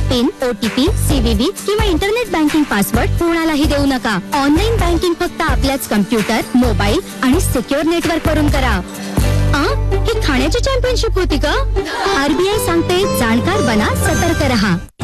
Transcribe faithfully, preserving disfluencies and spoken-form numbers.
Pin, OTP, CVV किंवा internet banking password कोणालाही देऊ नका. ऑनलाईन बँकिंग फक्त आपल्याच कम्प्युटर, मोबाईल आणि सिक्युअर नेटवर्क वरून करा. ही खाण्याची चॅम्पियनशिप होती का? आरबीआय सांगते, जाणकार बना, सतर्क रहा.